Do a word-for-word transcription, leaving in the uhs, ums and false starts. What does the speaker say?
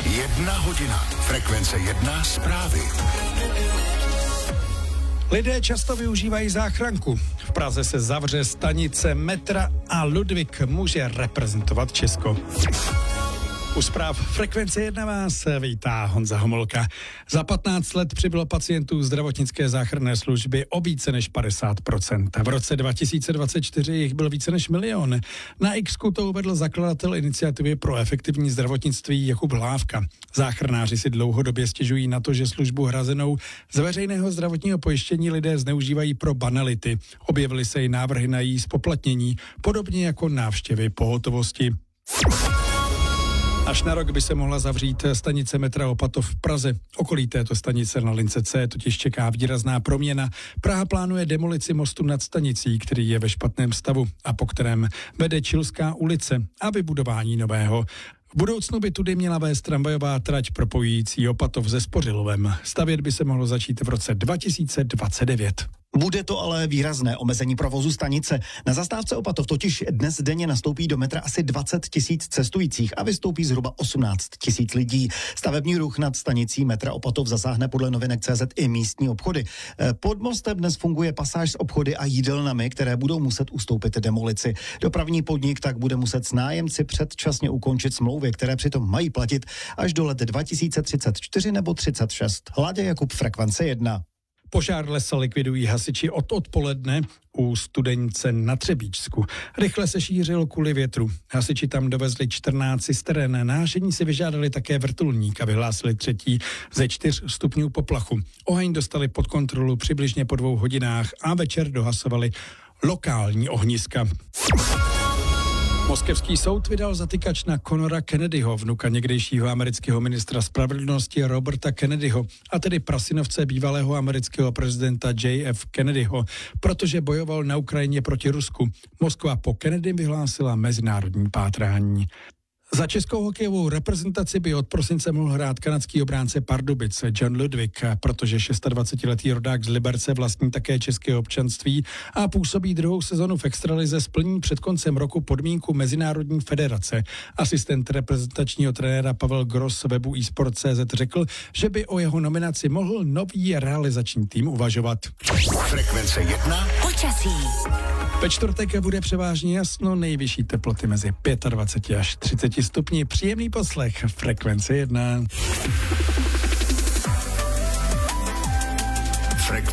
Jedna hodina. Frekvence jedna zprávy. Lidé často využívají záchranku. V Praze se zavře stanice metra a Ludvík může reprezentovat Česko. U zpráv Frekvence jedna vás vítá Honza Homolka. Za patnáct let přibylo pacientů zdravotnické záchranné služby o více než padesát procent. V roce dva tisíce dvacet čtyři jich byl více než milion. Na X-ku to uvedl zakladatel iniciativy pro efektivní zdravotnictví Jakub Hlávka. Záchranáři si dlouhodobě stěžují na to, že službu hrazenou z veřejného zdravotního pojištění lidé zneužívají pro banality. Objevily se i návrhy na její zpoplatnění, podobně jako návštěvy pohotovosti. Až na rok by se mohla zavřít stanice metra Opatov v Praze. Okolí této stanice na lince C totiž čeká výrazná proměna. Praha plánuje demolici mostu nad stanicí, který je ve špatném stavu a po kterém vede Čilská ulice, a vybudování nového. V budoucnu by tudy měla vést tramvajová trať propojující Opatov se Spořilovem. Stavět by se mohlo začít v roce dva tisíce dvacet devět. Bude to ale výrazné omezení provozu stanice. Na zastávce Opatov totiž dnes denně nastoupí do metra asi dvacet tisíc cestujících a vystoupí zhruba osmnáct tisíc lidí. Stavební ruch nad stanicí metra Opatov zasáhne podle novinek tečka cé zet i místní obchody. Pod mostem dnes funguje pasáž s obchody a jídelnami, které budou muset ustoupit demolici. Dopravní podnik tak bude muset s nájemci předčasně ukončit smlouvy, které přitom mají platit až do let dva tisíce třicet čtyři nebo třicet šest. Láďa Jakub, Frekvence jedna. Požár lesa likvidují hasiči od odpoledne u Studenice na Třebíčsku. Rychle se šířil kvůli větru. Hasiči tam dovezli čtrnáct cisteren. Na hašení si vyžádali také vrtulník a vyhlásili třetí ze čtyř stupňů poplachu. Oheň dostali pod kontrolu přibližně po dvou hodinách a večer dohasovali lokální ohniska. Moskevský soud vydal zatykač na Conora Kennedyho, vnuka někdejšího amerického ministra spravedlnosti Roberta Kennedyho, a tedy prasynovce bývalého amerického prezidenta J F Kennedyho, protože bojoval na Ukrajině proti Rusku. Moskva po Kennedy vyhlásila mezinárodní pátrání. Za českou hokejovou reprezentaci by od prosince mohl hrát kanadský obránce Pardubic John Ludvík, protože dvacetišestiletý rodák z Liberce vlastní také české občanství a působí druhou sezonu v extralize, splní před koncem roku podmínku Mezinárodní federace. Asistent reprezentačního trenéra Pavel Gross webu eSport tečka cé zet řekl, že by o jeho nominaci mohl nový realizační tým uvažovat. Frekvence jedna. Počasí. Ve čtvrtek bude převážně jasno, nejvyšší teploty mezi dvaceti pěti až třiceti stupni. Příjemný poslech, Frekvence jedna.